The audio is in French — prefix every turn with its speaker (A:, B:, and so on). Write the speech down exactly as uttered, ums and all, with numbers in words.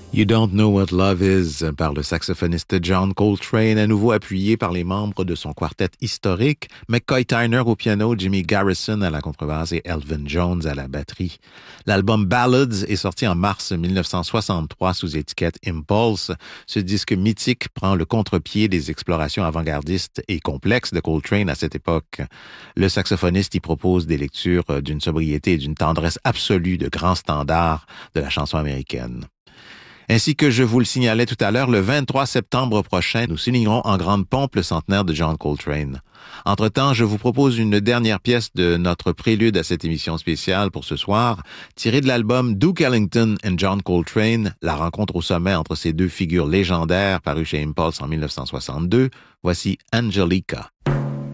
A: You Don't Know What Love Is par le saxophoniste John Coltrane, à nouveau appuyé par les membres de son quartet historique, McCoy Tyner au piano, Jimmy Garrison à la contrebasse et Elvin Jones à la batterie. L'album Ballads est sorti en mars dix-neuf cent soixante-trois sous étiquette Impulse. Ce disque mythique prend le contre-pied des explorations avant-gardistes et complexes de Coltrane à cette époque. Le saxophoniste y propose des lectures d'une sobriété et d'une tendresse absolue de grands standards de la chanson américaine. Ainsi que je vous le signalais tout à l'heure, le vingt-trois septembre prochain, nous signerons en grande pompe le centenaire de John Coltrane. Entre-temps, je vous propose une dernière pièce de notre prélude à cette émission spéciale pour ce soir, tirée de l'album Duke Ellington and John Coltrane, la rencontre au sommet entre ces deux figures légendaires paru chez Impulse en dix-neuf cent soixante-deux. Voici Angelica.